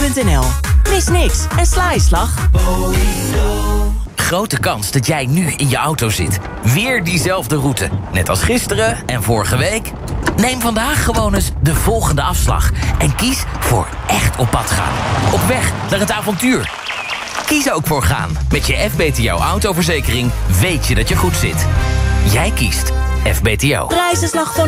fbto.nl. Mis niks en sla je slag. Grote kans dat jij nu in je auto zit. Weer diezelfde route. Net als gisteren en vorige week. Neem vandaag gewoon eens de volgende afslag. En kies voor echt op pad gaan. Op weg naar het avontuur. Kies ook voor gaan. Met je FBTO autoverzekering weet je dat je goed zit. Jij kiest FBTO. Prijzenslag van